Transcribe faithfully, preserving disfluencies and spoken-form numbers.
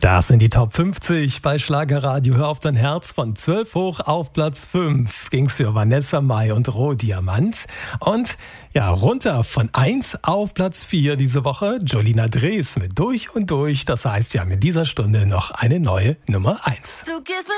Das sind die Top fünfzig bei Schlagerradio. Hör auf dein Herz. Von zwölf hoch auf Platz fünf ging's für Vanessa Mai und Rohdiamant. Und ja, runter von eins auf Platz vier diese Woche Jolina Drees mit Durch und Durch. Das heißt, wir haben in dieser Stunde noch eine neue Nummer eins.